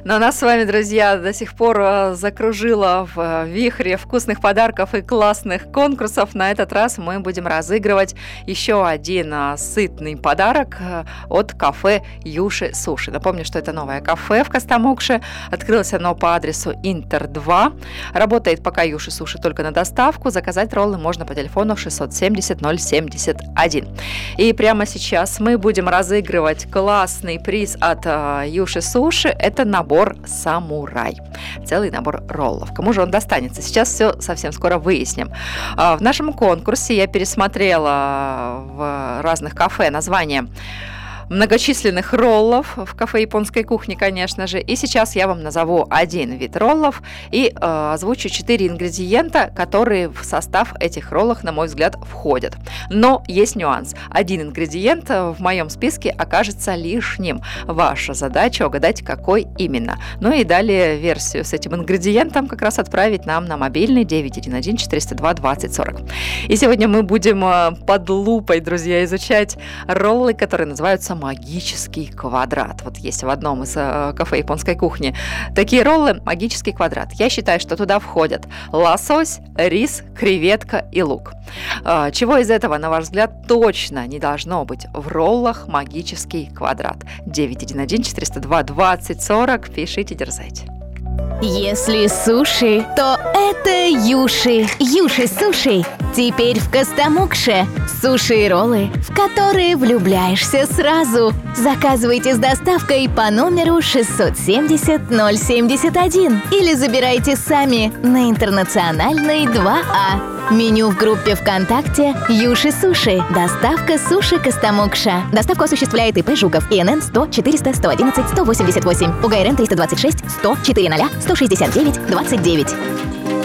Но нас с вами, друзья, до сих пор закружило в вихре вкусных подарков и классных конкурсов. На этот раз мы будем разыгрывать еще один сытный подарок от кафе Юши Суши. Напомню, что это новое кафе в Костомукше. Открылось оно по адресу Интер 2. Работает пока Юши Суши только на доставку. Заказать роллы можно по телефону 670 071. И прямо сейчас мы будем разыгрывать классный приз от Юши Суши. Это набор «Самурай». Целый набор роллов. Кому же он достанется? Сейчас все совсем скоро выясним. В нашем конкурсе я пересмотрела в разных кафе названия многочисленных роллов в кафе японской кухни, конечно же. И сейчас я вам назову один вид роллов и озвучу 4 ингредиента, которые в состав этих роллов, на мой взгляд, входят. Но есть нюанс. Один ингредиент в моем списке окажется лишним. Ваша задача угадать, какой именно. Ну и далее версию с этим ингредиентом как раз отправить нам на мобильный 911 402 20 40. И сегодня мы будем под лупой, друзья, изучать роллы, которые называются магический квадрат. Вот есть в одном из кафе японской кухни такие роллы «Магический квадрат». Я считаю, что туда входят лосось, рис, креветка и лук. Чего из этого, на ваш взгляд, точно не должно быть в роллах «Магический квадрат»? 911 402 20 40. Пишите, дерзайте. Если суши, то это Юши. Юши Суши. Теперь в Костомукше. Суши и роллы, в которые влюбляешься сразу. Заказывайте с доставкой по номеру 670 071 или забирайте сами на Интернациональной 2А. Меню в группе ВКонтакте «Юши Суши». Доставка суши Костомукша. Доставку осуществляет ИП Жуков. ИНН 100 400 111 188. УГРН 326 100 400 169 29.